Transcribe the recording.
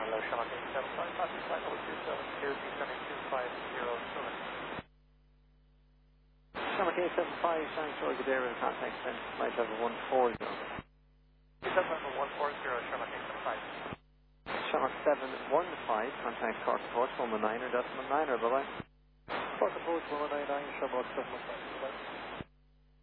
hello, Shamrock 875, passing flight level 272, descending 250 Shamrock 875, Shanghai Shore, good area, contact send flight level 140. Descent level 140, Shamrock 875. Shamrock 715, contact Cork Approach 119er, decimal 9er, bye-bye. Cork Approach 199, Shamrock 715.